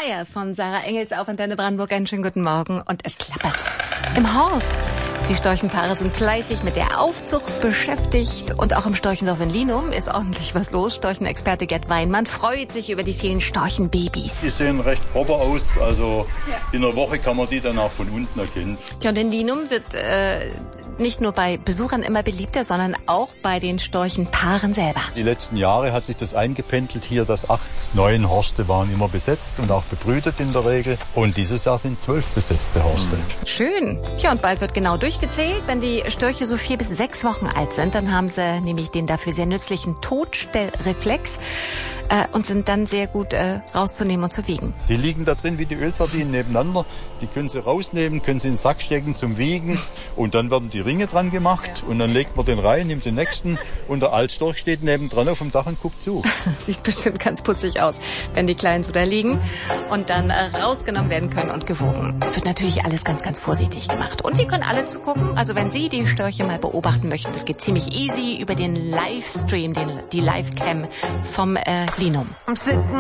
Fire von Sarah Engels auf Antenne Brandenburg. Einen schönen guten Morgen. Und es klappert im Horst. Die Storchenpaare sind fleißig mit der Aufzucht beschäftigt. Und auch im Storchendorf in Linum ist ordentlich was los. Storchenexperte Gerd Weinmann freut sich über die vielen Storchenbabys. Die sehen recht proper aus. Also in einer Woche kann man die dann auch von unten erkennen. Ja, und in Linum wird nicht nur bei Besuchern immer beliebter, sondern auch bei den Storchenpaaren selber. Die letzten Jahre hat sich das eingependelt hier, dass 8, 9 Horste waren immer besetzt und auch bebrütet in der Regel. Und dieses Jahr sind 12 besetzte Horste. Schön. Ja, und bald wird genau durchgezählt. Wenn die Störche so 4 bis 6 Wochen alt sind, dann haben sie nämlich den dafür sehr nützlichen Totstellreflex und sind dann sehr gut rauszunehmen und zu wiegen. Die liegen da drin wie die Ölsardinen nebeneinander. Die können sie rausnehmen, können sie in den Sack stecken zum Wiegen und dann werden die Ringe dran gemacht und dann legt man den rein, nimmt den nächsten und der Altstorch steht nebendran auf dem Dach und guckt zu. Sieht bestimmt ganz putzig aus, wenn die Kleinen so da liegen und dann rausgenommen werden können und gewogen. Wird natürlich alles ganz, ganz vorsichtig gemacht. Und wir können alle zugucken. Also wenn Sie die Störche mal beobachten möchten, das geht ziemlich easy über den Livestream, die Livecam vom Linum.